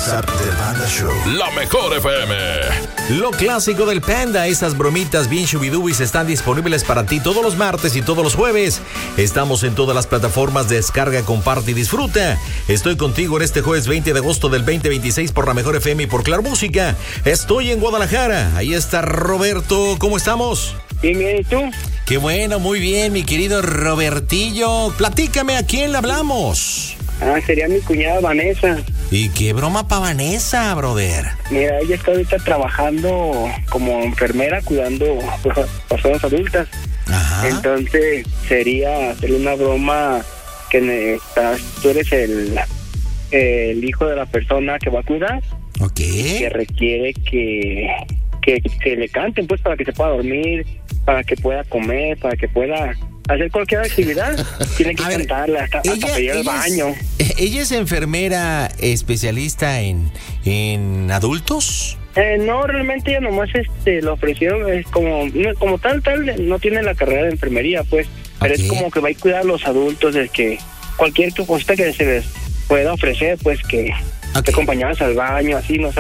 WhatsApp del Panda Show. La mejor FM. Lo clásico del Panda, esas bromitas bien shubidubis están disponibles para ti todos los martes y todos los jueves. Estamos en todas las plataformas de descarga, comparte y disfruta. Estoy contigo en este jueves 20 de agosto del 2026 por la mejor FM y por Claro Música. Estoy en Guadalajara. Ahí está Roberto. ¿Cómo estamos? Bien, bien, ¿y tú? Qué bueno, muy bien, mi querido Robertillo. Platícame, ¿a quién le hablamos? Sería mi cuñada Vanessa. ¿Y qué broma para Vanessa, brother? Mira, ella está ahorita trabajando como enfermera cuidando personas adultas. Ajá. Entonces sería hacerle una broma que tú eres el hijo de la persona que va a cuidar. Ok. Que requiere que le canten, pues, para que se pueda dormir, para que pueda comer, para que pueda hacer cualquier actividad. Tiene que cantarle hasta pedir al baño. ¿Ella es enfermera especialista en adultos? No, realmente ella nomás lo ofrecieron, es como tal, no tiene la carrera de enfermería, pues, pero es como que va a cuidar a los adultos, de que cualquier cosita que se les pueda ofrecer, pues, que te acompañabas al baño, así, no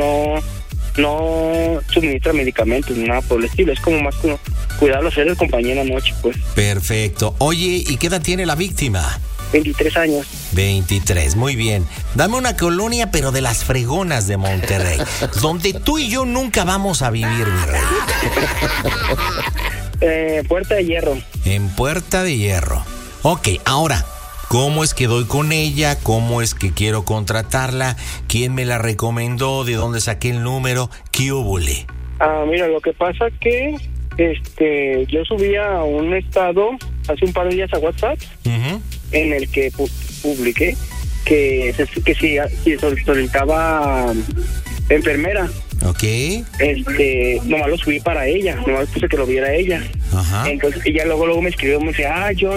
suministra medicamentos, nada por el estilo, es como más como cuidarlos, ser el compañero anoche, pues. Perfecto. Oye, ¿y qué edad tiene la víctima? 23 años. 23, muy bien. Dame una colonia, pero de las fregonas de Monterrey, donde tú y yo nunca vamos a vivir, mi rey. Puerta de Hierro. En Puerta de Hierro. Ok, ahora, ¿cómo es que doy con ella? ¿Cómo es que quiero contratarla? ¿Quién me la recomendó? ¿De dónde saqué el número? ¿Qué húbole? Mira, lo que pasa que yo subía un estado hace un par de días a WhatsApp, en el que publiqué que si solicitaba enfermera. Ok. Nomás lo subí para ella, nomás puse que lo viera ella. Ajá. Entonces ella luego me escribió, me dice, yo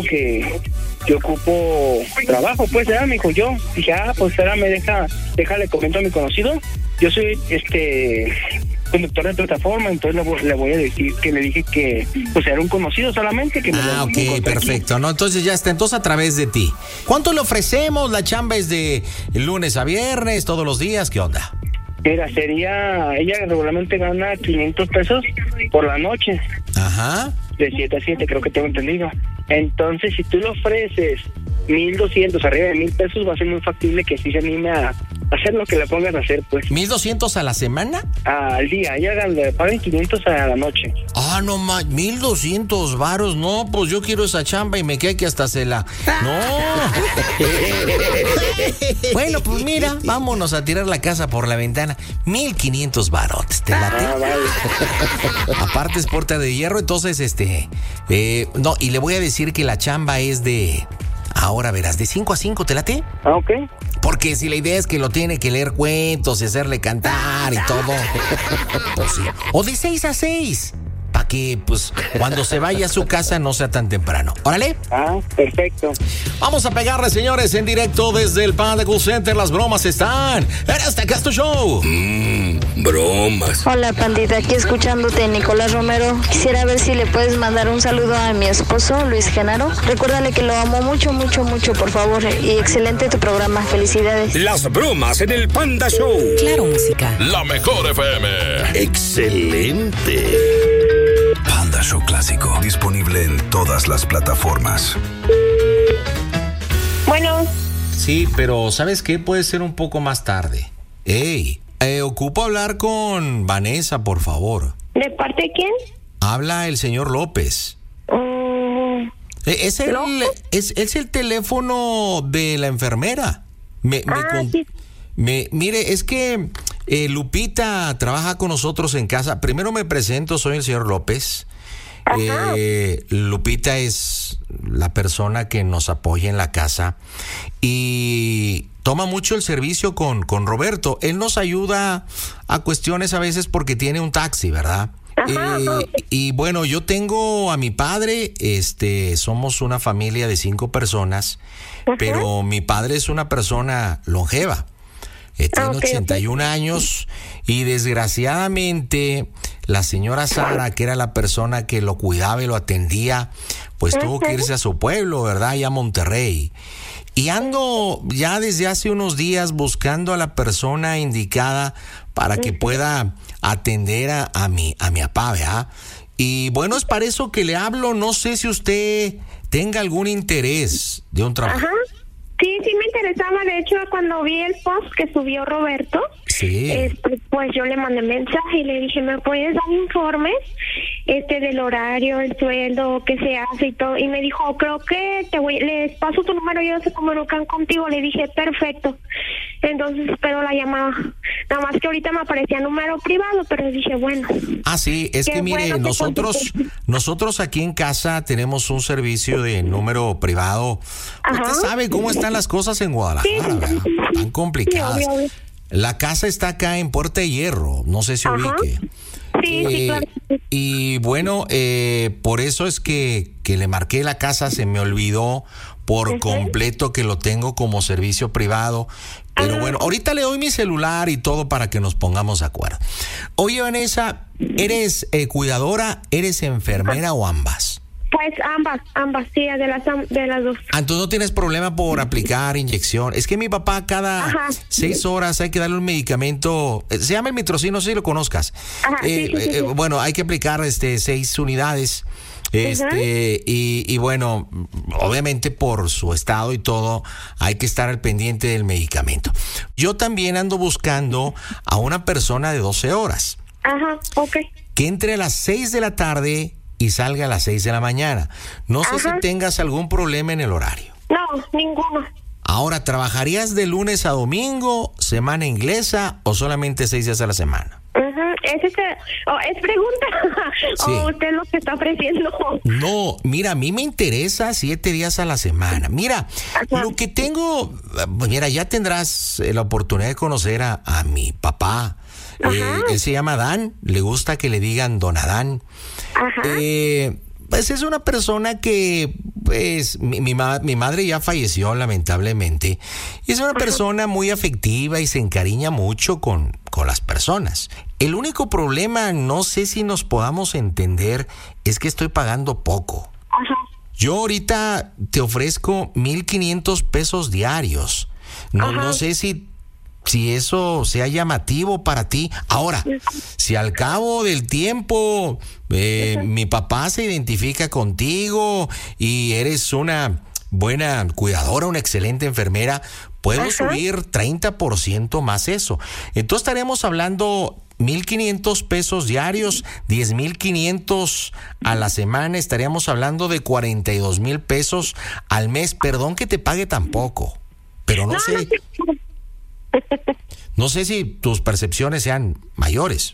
ocupo trabajo, pues, me dijo yo. Dije, pues espérame, déjale comento a mi conocido. Yo soy conductor de plataforma, entonces le voy a decir que le dije que pues era un conocido solamente que ok, perfecto, no, entonces ya está, entonces a través de ti. ¿Cuánto le ofrecemos? La chamba es de lunes a viernes, todos los días, ¿qué onda? Mira, ella regularmente gana 500 pesos por la noche. Ajá. De 7 a 7, creo que tengo entendido. Entonces, si tú le ofreces 1,200, arriba de 1,000 pesos, va a ser muy factible que sí se anime a hacer lo que le pongas a hacer, pues. ¿1,200 a la semana? Al día, ella le pagan 500 a la noche. No más, 1,200 varos, no, pues yo quiero esa chamba y me queda que hasta se la... No. Bueno, pues mira, vámonos a tirar la casa por la ventana. 1,500 varotes, ¿te late? Vale. Aparte es Puerta de Hierro, entonces no, y le voy a decir que la chamba es ahora verás, de 5 a 5, ¿te late? Ok. Porque si la idea es que lo tiene que leer cuentos y hacerle cantar y todo, pues sí. O de 6 a 6, para que pues cuando se vaya a su casa no sea tan temprano. Órale. Perfecto. Vamos a pegarle, señores, en directo desde el Panda Cool Center. Las bromas están en este Casto Show. Bromas. Hola, pandita, aquí escuchándote, Nicolás Romero. Quisiera ver si le puedes mandar un saludo a mi esposo, Luis Genaro. Recuérdale que lo amo mucho, mucho, mucho, por favor. Y excelente tu programa. Felicidades. Las bromas en el Panda Show. Claro Música. La mejor FM. Excelente. Panda Show Clásico. Disponible en todas las plataformas. Bueno. Sí, pero ¿sabes qué? Puede ser un poco más tarde. Ocupo hablar con Vanessa, por favor. ¿De parte de quién? Habla el señor López. Es el teléfono de la enfermera. Sí. Mire, es que Lupita trabaja con nosotros en casa. Primero me presento, soy el señor López. Lupita es la persona que nos apoya en la casa y toma mucho el servicio con Roberto. Él nos ayuda a cuestiones a veces porque tiene un taxi, ¿verdad? Y bueno, yo tengo a mi padre, somos una familia de 5 personas, pero mi padre es una persona longeva. Tiene 81 años y desgraciadamente la señora Sara, que era la persona que lo cuidaba y lo atendía, pues tuvo que irse a su pueblo, ¿verdad? Allá a Monterrey. Y ando ya desde hace unos días buscando a la persona indicada para que pueda atender a mi papá, ¿verdad? Y bueno, es para eso que le hablo. No sé si usted tenga algún interés de un trabajo. Ajá. Sí, me interesaba. De hecho, cuando vi el post que subió Roberto, sí, pues yo le mandé mensaje y le dije, ¿me puedes dar informes del horario, el sueldo, qué se hace y todo? Y me dijo, creo que les paso tu número y ellos se comunican contigo. Le dije, perfecto. Entonces espero la llamada. Nada más que ahorita me aparecía número privado, pero dije, bueno. Ah, sí, es que mire, bueno, nosotros aquí en casa tenemos un servicio de número privado. Ajá. Usted sabe cómo están las cosas en Guadalajara, ¿verdad? Tan complicadas. Sí, obvio. La casa está acá en Puerta de Hierro, no sé si ubique. Sí, claro. Y bueno, por eso es que le marqué la casa, se me olvidó por completo que lo tengo como servicio privado. Pero bueno, ahorita le doy mi celular y todo para que nos pongamos de acuerdo. Oye, Vanessa, ¿eres cuidadora, eres enfermera o ambas? Pues ambas, sí, de las dos. Entonces no tienes problema por aplicar inyección. Es que mi papá cada 6 horas hay que darle un medicamento, se llama el Mitrocin, no sé si lo conozcas. Ajá, sí. Bueno, hay que aplicar 6 unidades. Y bueno, obviamente por su estado y todo hay que estar al pendiente del medicamento. Yo también ando buscando a una persona de 12 horas. Ajá, ok. Que entre a las 6 de la tarde y salga a las 6 de la mañana. No sé si tengas algún problema en el horario. No, ninguno. Ahora, ¿trabajarías de lunes a domingo, semana inglesa o solamente 6 días a la semana? ¿Es pregunta? Sí. ¿O usted lo que está ofreciendo? No, mira, a mí me interesa 7 días a la semana. Mira, lo que tengo, mira, ya tendrás la oportunidad de conocer a mi papá. Él se llama Adán, le gusta que le digan Don Adán. Ajá. Pues es una persona que, pues, mi madre ya falleció lamentablemente. Y es una persona muy afectiva y se encariña mucho con las personas. El único problema, no sé si nos podamos entender, es que estoy pagando poco. Ajá. Yo ahorita te ofrezco 1,500 pesos diarios. No sé si eso sea llamativo para ti. Ahora, si al cabo del tiempo mi papá se identifica contigo y eres una buena cuidadora, una excelente enfermera, puedo subir 30% más eso. Entonces estaríamos hablando 1,500 pesos diarios, 10,500 a la semana, estaríamos hablando de 42,000 pesos al mes. Perdón que te pague tan poco, pero no sé. No sé si tus percepciones sean mayores.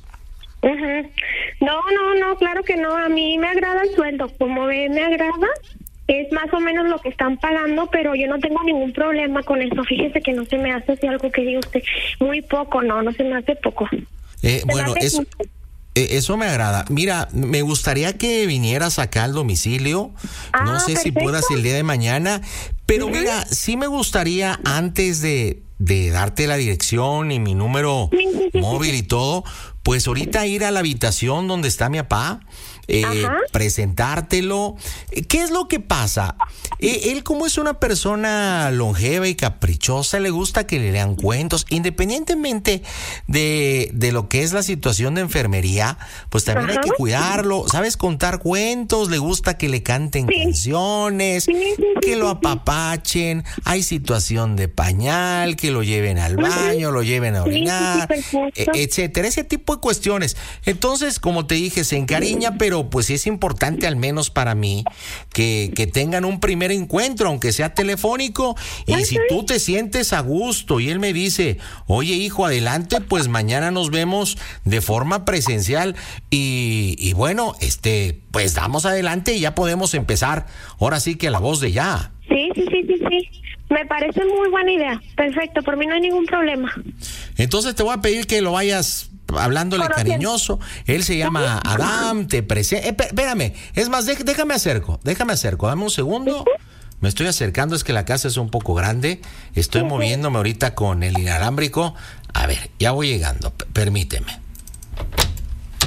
No, claro que no. A mí me agrada el sueldo. Como ve, me agrada. Es más o menos lo que están pagando, pero yo no tengo ningún problema con eso. Fíjese que no se me hace así algo que diga usted muy poco. No se me hace poco. Bueno, eso me agrada. Mira, me gustaría que vinieras acá al domicilio. No sé si puedas el día de mañana, pero mira, sí me gustaría antes de darte la dirección y mi número móvil y todo, pues ahorita ir a la habitación donde está mi papá, presentártelo. ¿Qué es lo que pasa? Él, como es una persona longeva y caprichosa, le gusta que le lean cuentos, independientemente de lo que es la situación de enfermería, pues también hay que cuidarlo. ¿Sabes contar cuentos? Le gusta que le canten canciones, que lo apapachen. Hay situación de pañal, que lo lleven al baño, lo lleven a orinar, etcétera. Ese tipo de cuestiones. Entonces, como te dije, se encariña, pero pues sí es importante, al menos para mí, que tengan un primer encuentro, aunque sea telefónico. Y si tú te sientes a gusto y él me dice, oye hijo, adelante, pues mañana nos vemos de forma presencial y bueno, pues damos adelante y ya podemos empezar ahora sí que a la voz de ya. Sí. Me parece muy buena idea. Perfecto, por mí no hay ningún problema. Entonces te voy a pedir que lo vayas hablándole cariñoso. Él se llama Adam, te presenta. Espérame, es más, déjame acerco. Dame un segundo. Me estoy acercando, es que la casa es un poco grande. Estoy moviéndome ahorita con el inalámbrico. A ver, ya voy llegando. Permíteme.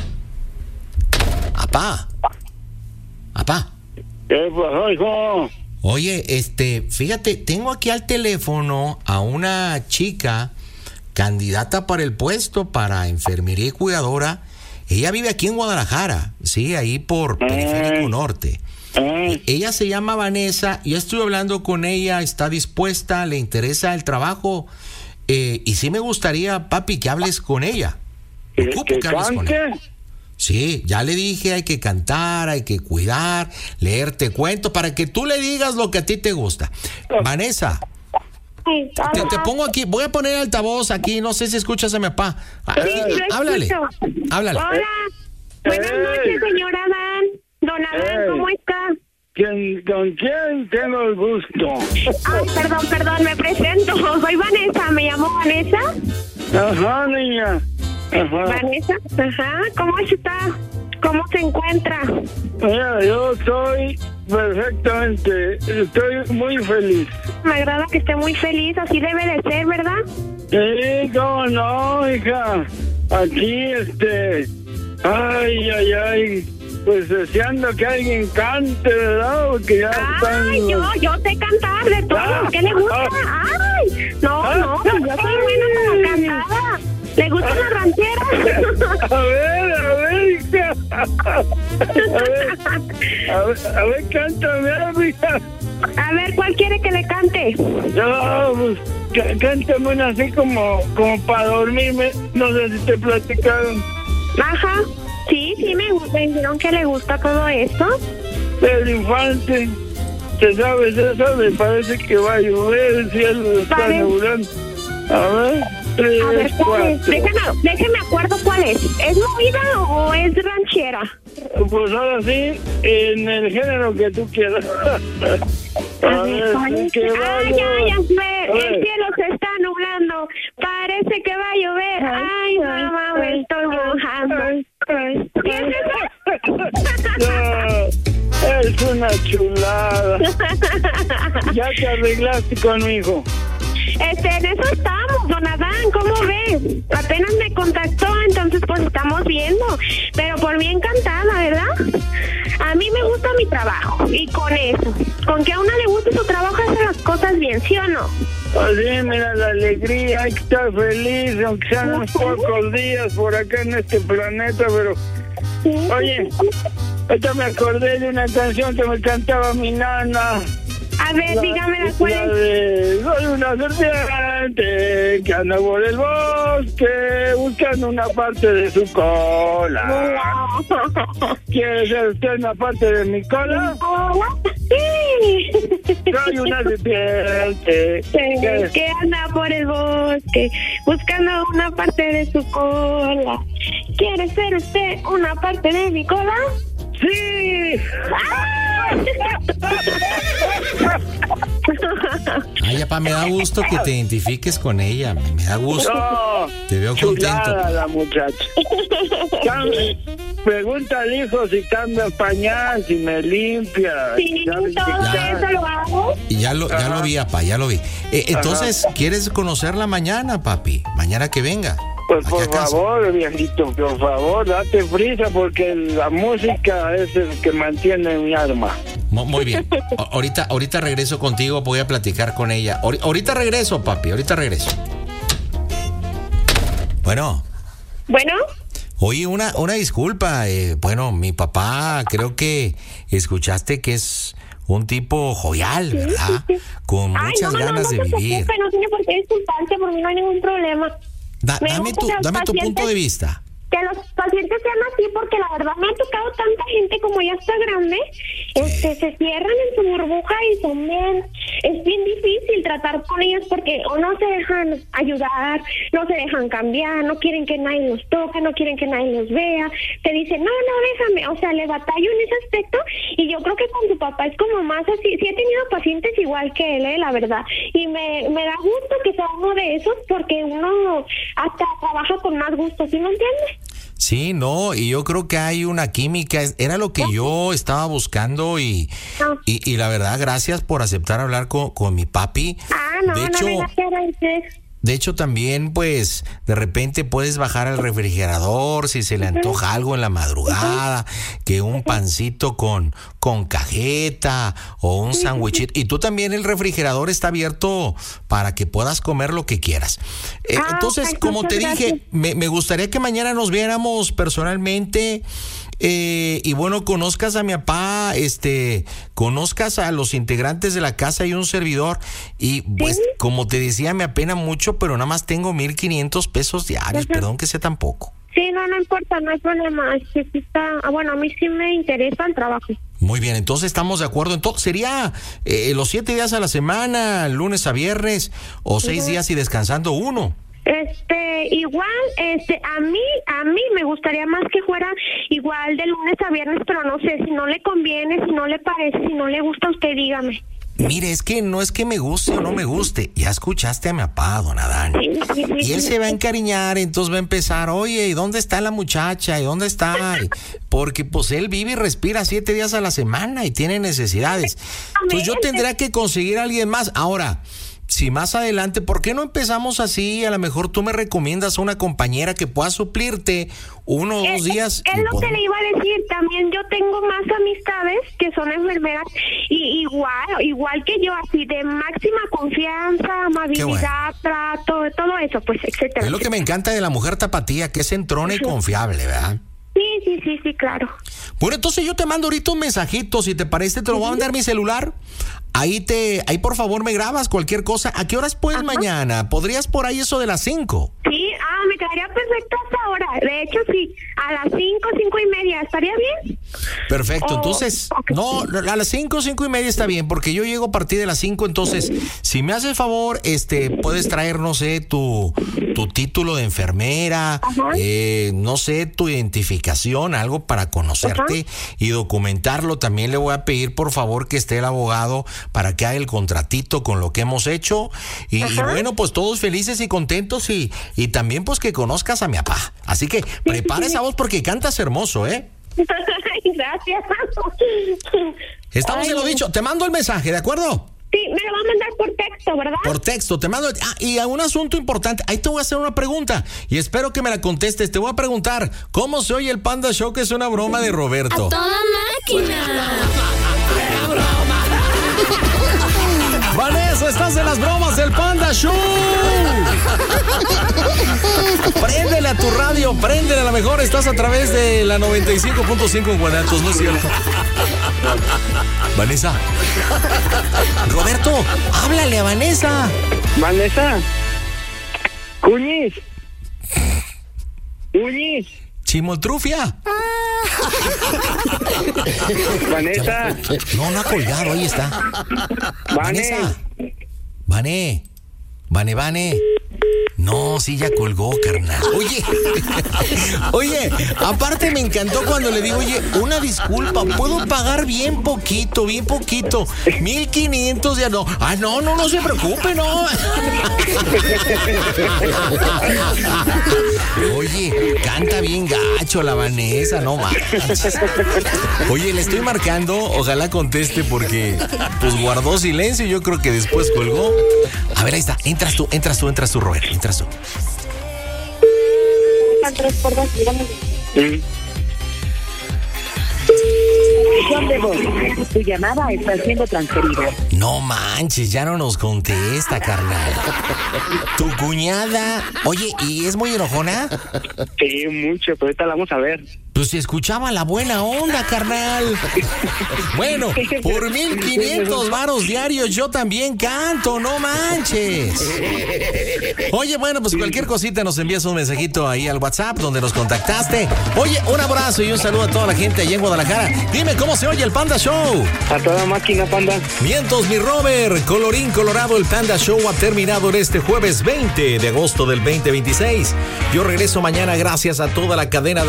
Apá. ¿Qué pasó, hijo? Oye, fíjate, tengo aquí al teléfono a una chica candidata para el puesto para enfermería y cuidadora. Ella vive aquí en Guadalajara, sí, ahí por Periférico Norte. Ella se llama Vanessa. Yo estuve hablando con ella, está dispuesta, le interesa el trabajo. Y sí me gustaría, papi, que hables con ella. ¿Que hables con ella. Sí, ya le dije, hay que cantar, hay que cuidar, leerte cuentos, para que tú le digas lo que a ti te gusta. Vanessa, te pongo aquí, voy a poner altavoz aquí, no sé si escuchas a mi papá. Háblale. Hola, buenas noches, señor Adán. Don Adán, ¿cómo está? ¿Con quién tengo el gusto? Ay, perdón, me presento. Soy Vanessa, me llamo Vanessa. Ajá, niña. Ajá. Vanessa, ¿cómo está? ¿Cómo se encuentra? Mira, yo estoy perfectamente, estoy muy feliz. Me agrada que esté muy feliz, así debe de ser, ¿verdad? Sí, cómo no, hija. Aquí, ay, pues deseando que alguien cante, ¿verdad? Porque ya ay, yo sé cantar de todo. ¿Qué le gusta? Ay, no, pues yo soy buena como cantada. ¿Le gustan las rancheras? A ver, hija. A ver, cántame, hija. A ver, ¿cuál quiere que le cante? No, pues cántame una así como para dormirme. No sé si te platicaron. Ajá, sí, me dijeron que le gusta todo esto. El infante. ¿Te sabes eso? Me parece que va a llover, el cielo está nublando. A ver. 3, a ver, ¿cuál es? Déjeme acuerdo cuál es. ¿Es movida o es ranchera? Pues ahora sí, en el género que tú quieras. A ver, que ya sé. El cielo se está nublando. Parece que va a llover. Ay, mamá, me estoy mojando. ¿Qué es eso? Es una chulada. Ya te arreglaste conmigo. En eso estamos, don Adán, ¿cómo ves? Apenas me contactó, entonces pues estamos viendo. Pero por mí encantada, ¿verdad? A mí me gusta mi trabajo, y con eso. Con que a una le guste su trabajo, hace las cosas bien, ¿sí o no? Pues sí, mira la alegría, hay que estar feliz, aunque sean unos pocos días por acá en este planeta, pero... Oye, ahorita me acordé de una canción que me cantaba mi nana. A ver, dígame la cuál. Soy una serpiente que anda por el bosque buscando una parte de su cola. ¿Quiere ser usted una parte de mi cola? Sí. Soy una serpiente que anda por el bosque buscando una parte de su cola. ¿Quiere ser usted una parte de mi cola? ¡Sí! Ay, papá, me da gusto que te identifiques con ella. Me da gusto. No, te veo contento. La muchacha. Pregunta al hijo si cambia pañal, si me limpia. Sí, todo eso lo hago. Y ya lo vi, papá, ya lo vi. Entonces, ¿quieres conocerla mañana, papi? Mañana que venga. Pues por favor, viejito, por favor, date prisa porque la música es el que mantiene mi alma. Muy bien. Ahorita regreso contigo, voy a platicar con ella. Ahorita regreso, papi, ahorita regreso. Bueno. Oye, una disculpa. Bueno, mi papá, creo que escuchaste que es un tipo jovial, ¿verdad? Con muchas ganas de vivir. No tiene por qué disculparse, por mí no hay ningún problema. Dame tu punto de vista. Que los pacientes sean así, porque la verdad me ha tocado tanta gente como ya está grande, se cierran en su burbuja y son es bien difícil tratar con ellos porque o no se dejan ayudar, no se dejan cambiar, no quieren que nadie los toque, no quieren que nadie los vea, te dicen, no, déjame, o sea, le batallo en ese aspecto y yo creo que con su papá es como más así, sí he tenido pacientes igual que él, la verdad, y me da gusto que sea uno de esos porque uno hasta trabaja con más gusto, ¿sí me entiendes? Sí, no, y yo creo que hay una química, era lo que yo estaba buscando y la verdad, gracias por aceptar hablar con mi papi. No, de hecho, no me De hecho, también, pues, de repente puedes bajar al refrigerador si se le antoja algo en la madrugada, que un pancito con cajeta o un sándwichito. Y tú también, el refrigerador está abierto para que puedas comer lo que quieras. Entonces, como te dije, me gustaría que mañana nos viéramos personalmente. Y bueno, conozcas a mi papá, conozcas a los integrantes de la casa y un servidor. Y pues, como te decía, me apena mucho, pero nada más tengo 1,500 pesos diarios. Perdón que sea tan poco. Sí, no importa, no hay problema. Bueno, a mí sí me interesa el trabajo. Muy bien, entonces estamos de acuerdo. Entonces, ¿sería los 7 días a la semana, lunes a viernes, o 6 días y descansando uno? Igual, a mí me gustaría más que fuera igual de lunes a viernes, pero no sé, si no le conviene, si no le parece, si no le gusta, usted dígame. Mire, es que no es que me guste o no me guste. Ya escuchaste a mi papá, don Adán. Y él se va a encariñar, entonces va a empezar, oye, ¿y dónde está la muchacha? ¿Y dónde está? Porque pues él vive y respira 7 días a la semana y tiene necesidades. Entonces yo tendría que conseguir a alguien más. Ahora, si más adelante, ¿por qué no empezamos así? A lo mejor tú me recomiendas a una compañera que pueda suplirte 1 o 2 días. Es lo que le iba a decir. También yo tengo más amistades que son enfermeras y igual que yo, así de máxima confianza, amabilidad, trato, todo eso, pues, etcétera. Es lo que me encanta de la mujer tapatía, que es entrona y confiable, ¿verdad? Sí, claro. Bueno, entonces yo te mando ahorita un mensajito, si te parece, te lo voy a mandar mi celular. Ahí por favor me grabas cualquier cosa. ¿A qué horas puedes mañana? ¿Podrías por ahí eso de las 5? Sí, me quedaría perfecto hasta ahora. De hecho, sí, a las 5:30, ¿estaría bien? Perfecto, entonces, no, a las 5:30 está bien, porque yo llego a partir de las 5, entonces, si me haces favor, puedes traer, no sé, tu título de enfermera, no sé, tu identificación, algo para conocerte y documentarlo. También le voy a pedir, por favor, que esté el abogado para que haga el contratito con lo que hemos hecho. Y bueno, pues todos felices y contentos y también pues que conozcas a mi papá. Así que prepara esa voz porque cantas hermoso, ¿eh? Gracias. Estamos en lo dicho. Te mando el mensaje, ¿de acuerdo? Sí, me lo va a mandar por texto, ¿verdad? Por texto, te mando. Y a un asunto importante. Ahí te voy a hacer una pregunta y espero que me la contestes. Te voy a preguntar, ¿cómo se oye el Panda Show? Que es una broma de Roberto. ¡A toda máquina! Vanessa, estás en las bromas del Panda Show. Préndele a tu radio, préndele, a lo mejor estás a través de la 95.5 en Guanatos, ¿no es cierto? Vanessa. Roberto, háblale a Vanessa. Vanessa. Cuñiz. Chimoltrufia. Vanessa. No ha colgado, ahí está. Vanessa. Vane. No, sí, ya colgó, carnal. Oye, aparte me encantó cuando le digo, oye, una disculpa, puedo pagar bien poquito, 1,500 ya no. No se preocupe, no. Oye, canta bien gacho la Vanessa, no manches. Oye, le estoy marcando, ojalá conteste porque pues guardó silencio, yo creo que después colgó. A ver, ahí está, entras tú, Robert, entras tú. Tu llamada está siendo transferida. No manches, ya no nos contesta, carnal. Tu cuñada, oye, ¿y es muy enojona? Sí, mucho, pero ahorita la vamos a ver. Pues se escuchaba la buena onda, carnal. Bueno, por 1,500 varos diarios yo también canto, no manches. Oye, bueno, pues cualquier cosita nos envías un mensajito ahí al WhatsApp donde nos contactaste. Oye, un abrazo y un saludo a toda la gente allá en Guadalajara. Dime, ¿cómo se oye el Panda Show? A toda máquina, Panda. Mientos, mi Robert. Colorín colorado, el Panda Show ha terminado en este jueves 20 de agosto del 2026. Yo regreso mañana gracias a toda la cadena de